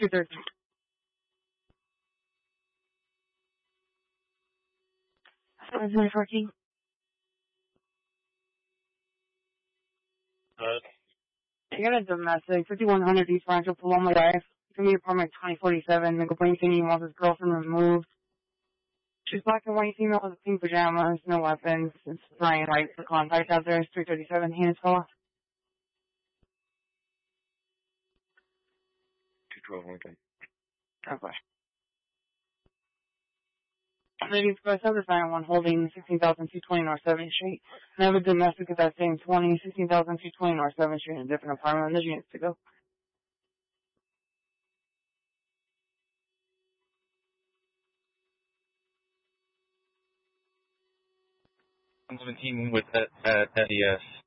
213. 714. You got a domestic, 5100 East Rancho, Paloma Drive. It's going to be apartment 2047. The complaint saying he wants his girlfriend removed. She's black and white female with pink pajamas, no weapons. It's Brian White for contact out there. It's 337 Hannesville. 212 Lincoln. Okay. Ladies, go ahead, 901 holding 16,220 North 7th Street. And I have a domestic at that same 16,220 North 7th Street in a different apartment. There's units to go. I'm 17 with that, yes.